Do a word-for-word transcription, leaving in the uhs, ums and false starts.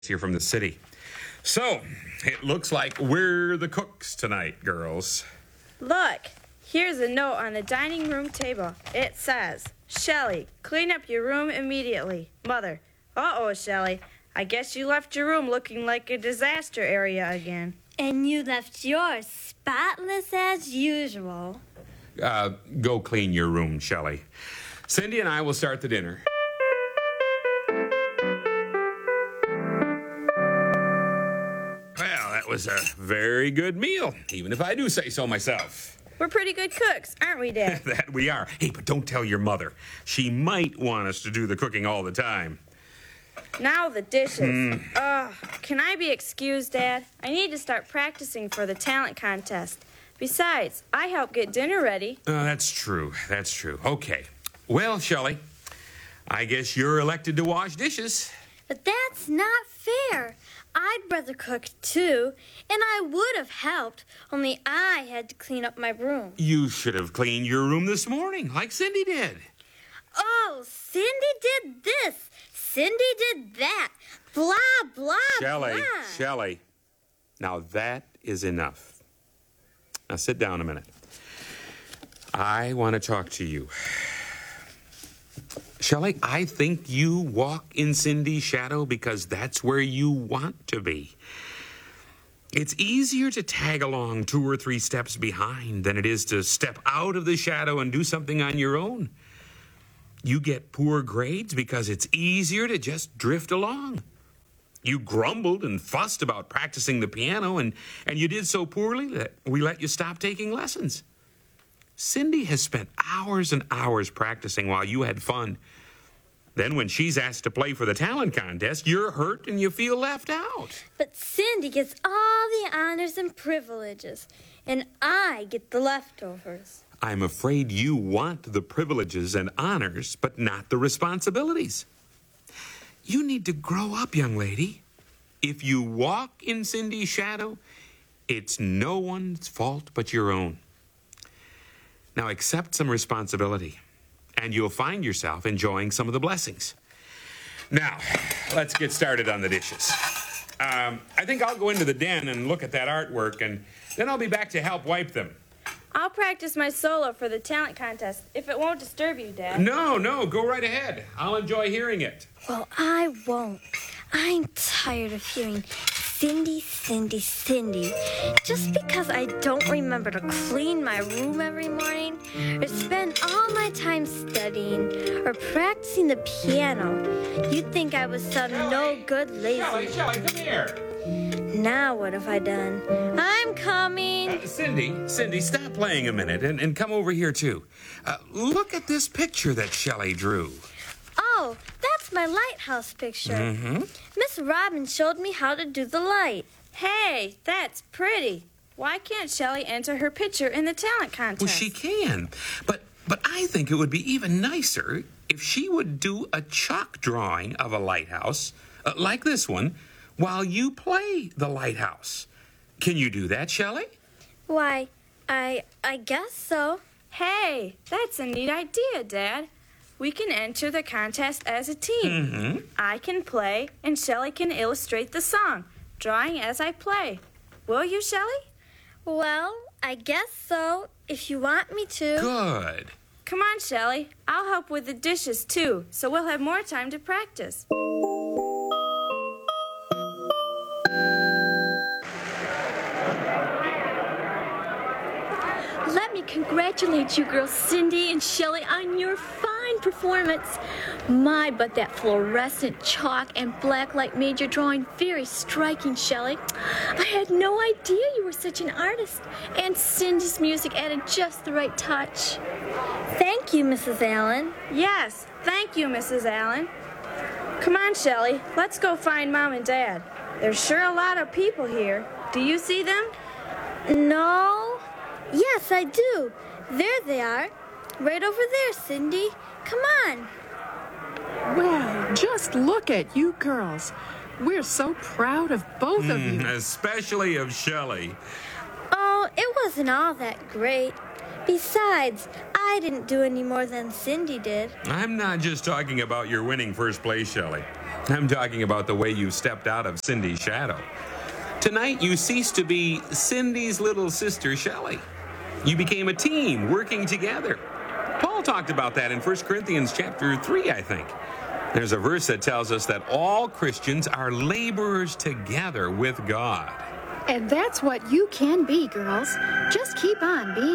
here from the city. So, it looks like we're the cooks tonight, girls. Look, here's a note on the dining room table. It says, Shelley, clean up your room immediately. Mother. Uh-oh, Shelley. I guess you left your room looking like a disaster area again. And you left yours spotless as usual. Uh, go clean your room, Shelley. Cindy and I will start the dinner. Well, that was a very good meal, even if I do say so myself. We're pretty good cooks, aren't we, Dad? That we are. Hey, but don't tell your mother. She might want us to do the cooking all the time. Now the dishes. Mm. Ugh, can I be excused, Dad? I need to start practicing for the talent contest. Besides, I help get dinner ready. Uh, that's true. That's true. Okay. Well, Shelley, I guess you're elected to wash dishes. But that's not fair. I'd rather cook too, and I would have helped, only I had to clean up my room. You should have cleaned your room this morning, like Cindy did. Oh, Cindy did this. Cindy did that. Blah, blah, Shelley, blah. Shelley, now that is enough. Now sit down a minute. I want to talk to you. Shelley, I think you walk in Cindy's shadow because that's where you want to be. It's easier to tag along two or three steps behind than it is to step out of the shadow and do something on your own. You get poor grades because it's easier to just drift along. You grumbled and fussed about practicing the piano, and, and you did so poorly that we let you stop taking lessons. Cindy has spent hours and hours practicing while you had fun. Then when she's asked to play for the talent contest, you're hurt and you feel left out. But Cindy gets all the honors and privileges, and I get the leftovers. I'm afraid you want the privileges and honors, but not the responsibilities. You need to grow up, young lady. If you walk in Cindy's shadow, it's no one's fault but your own. Now accept some responsibility, and you'll find yourself enjoying some of the blessings. Now, let's get started on the dishes. Um, I think I'll go into the den and look at that artwork, and then I'll be back to help wipe them. I'll practice my solo for the talent contest if it won't disturb you, Dad. No, no, go right ahead. I'll enjoy hearing it. Well, I won't. I'm tired of hearing Cindy, Cindy, Cindy. Just because I don't remember to clean my room every morning, or spend all my time studying, or practicing the piano, you'd think I was some no-good lazy. Shelley, Shelley, come here. Now what have I done? I'm coming. Uh, Cindy, Cindy, stop playing a minute and, and come over here, too. Uh, look at this picture that Shelley drew. Oh, that's my lighthouse picture. Mm-hmm. Miss Robin showed me how to do the light. Hey, that's pretty. Why can't Shelley enter her picture in the talent contest? Well, she can, but but I think it would be even nicer if she would do a chalk drawing of a lighthouse, uh, like this one, while you play the lighthouse. Can you do that, Shelley? Why, I I guess so. Hey, that's a neat idea, Dad. We can enter the contest as a team. Mm-hmm. I can play, and Shelley can illustrate the song, drawing as I play. Will you, Shelley? Well, I guess so, if you want me to. Good. Come on, Shelley. I'll help with the dishes, too, so we'll have more time to practice. Let me congratulate you girls, Cindy and Shelley, on your fine performance. My, but that fluorescent chalk and black light made your drawing very striking, Shelley. I had no idea you were such an artist, and Cindy's music added just the right touch. Thank you, Missus Allen. Yes, thank you, Missus Allen. Come on, Shelley. Let's go find Mom and Dad. There's sure a lot of people here. Do you see them? No. Yes, I do. There they are. Right over there, Cindy. Come on. Well, just look at you girls. We're so proud of both of you. Especially of Shelley. Oh, it wasn't all that great. Besides, I didn't do any more than Cindy did. I'm not just talking about your winning first place, Shelley. I'm talking about the way you stepped out of Cindy's shadow. Tonight, you ceased to be Cindy's little sister, Shelley. You became a team working together. Paul talked about that in First Corinthians chapter three, I think. There's a verse that tells us that all Christians are laborers together with God. And that's what you can be, girls. Just keep on being